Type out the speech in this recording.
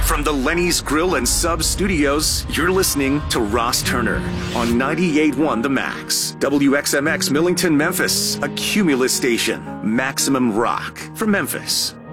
From the Lenny's Grill and Sub Studios, you're listening to Ross Turner on 98.1 The Max. WXMX Millington, Memphis, a Cumulus station. Maximum rock for Memphis.